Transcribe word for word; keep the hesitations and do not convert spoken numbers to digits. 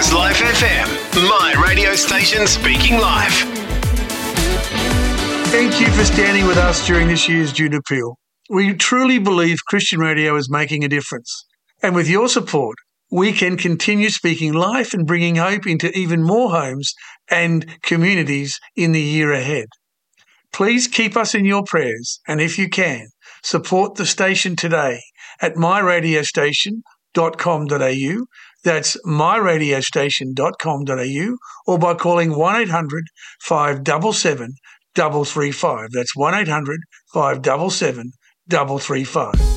is Life F M, my radio station speaking life. Thank you for standing with us during this year's June Appeal. We truly believe Christian radio is making a difference. And with your support, we can continue speaking life and bringing hope into even more homes and communities in the year ahead. Please keep us in your prayers, and if you can, support the station today at my radio station dot com dot a u. That's my radio station dot com dot a u, or by calling one eight hundred five seven seven three three five. That's one eight hundred five seven seven three three five.